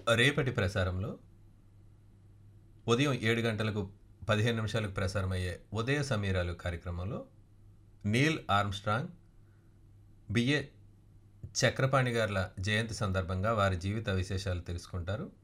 రేపటి ప్రసారంలో ఉదయం 7 గంటలకు 15 నిమిషాలకు ప్రసారమయ్యే ఉదయ సమీరాలు కార్యక్రమంలో నీల్ ఆర్మ్స్ట్రాంగ్, బిఏ చక్రపాణి గార్ల జయంతి సందర్భంగా వారి జీవిత విశేషాలు తెలుసుకుంటారు.